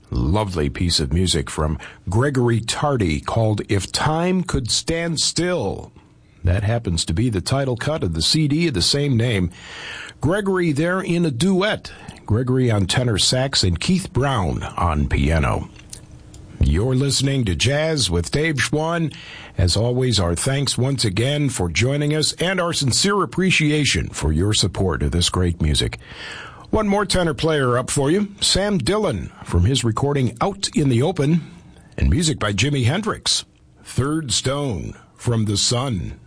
Lovely piece of music from Gregory Tardy called If Time Could Stand Still. That happens to be the title cut of the CD of the same name. Gregory there in a duet. Gregory on tenor sax and Keith Brown on piano. You're listening to Jazz with Dave Schwann. As always, our thanks once again for joining us and our sincere appreciation for your support of this great music. One more tenor player up for you, Sam Dillon, from his recording Out in the Open, and music by Jimi Hendrix, Third Stone from the Sun.